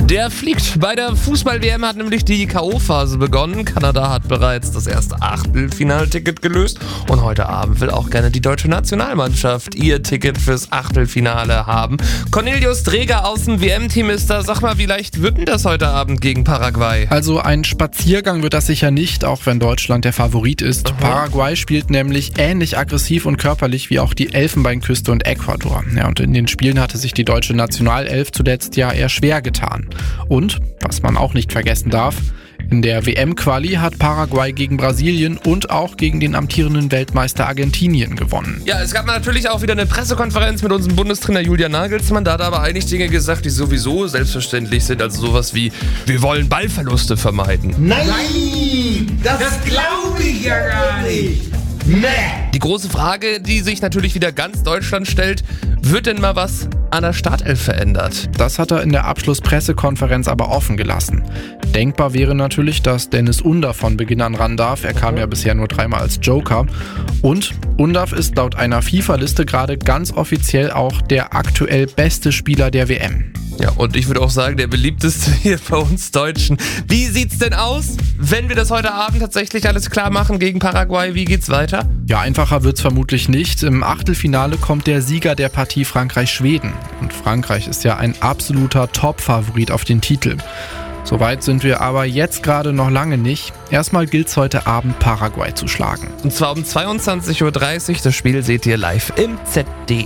Der fliegt. Bei der Fußball-WM hat nämlich die K.O.-Phase begonnen. Kanada hat bereits das erste Achtelfinalticket gelöst. Und heute Abend will auch gerne die deutsche Nationalmannschaft ihr Ticket fürs Achtelfinale haben. Cornelius Dreger aus dem WM-Team ist da. Sag mal, wie leicht wird denn das heute Abend gegen Paraguay? Also ein Spaziergang wird das sicher nicht, auch wenn Deutschland der Favorit ist. Paraguay spielt nämlich ähnlich aggressiv und körperlich wie auch die Elfenbeinküste und Ecuador. Ja, und in den Spielen hatte sich die deutsche Nationalelf zuletzt ja eher schwer getan. Und, was man auch nicht vergessen darf, in der WM-Quali hat Paraguay gegen Brasilien und auch gegen den amtierenden Weltmeister Argentinien gewonnen. Ja, es gab natürlich auch wieder eine Pressekonferenz mit unserem Bundestrainer Julian Nagelsmann. Da hat er aber eigentlich Dinge gesagt, die sowieso selbstverständlich sind. Also sowas wie, wir wollen Ballverluste vermeiden. Nein, das glaube ich ja gar nicht. Nee. Die große Frage, die sich natürlich wieder ganz Deutschland stellt, wird denn mal was an der Startelf verändert? Das hat er in der Abschlusspressekonferenz aber offen gelassen. Denkbar wäre natürlich, dass Dennis Undav von Beginn an ran darf. Er kam ja bisher nur 3-mal als Joker. Und Undav ist laut einer FIFA-Liste gerade ganz offiziell auch der aktuell beste Spieler der WM. Ja, und ich würde auch sagen, der beliebteste hier bei uns Deutschen. Wie sieht's denn aus, wenn wir das heute Abend tatsächlich alles klar machen gegen Paraguay? Wie geht's weiter? Ja, einfacher wird's vermutlich nicht. Im Achtelfinale kommt der Sieger der Partie Frankreich-Schweden. Und Frankreich ist ja ein absoluter Top-Favorit auf den Titel. Soweit sind wir aber jetzt gerade noch lange nicht. Erstmal gilt's heute Abend, Paraguay zu schlagen. Und zwar um 22:30 Uhr. Das Spiel seht ihr live im ZDF.